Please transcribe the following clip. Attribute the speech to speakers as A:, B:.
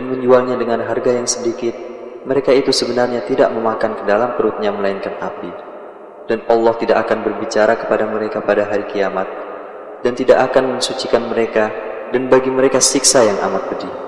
A: menjualnya dengan harga yang sedikit, mereka itu sebenarnya tidak memakan ke dalam perutnya melainkan api. Dan Allah tidak akan berbicara kepada mereka pada hari kiamat, dan tidak akan mensucikan mereka, dan bagi mereka siksa yang amat pedih.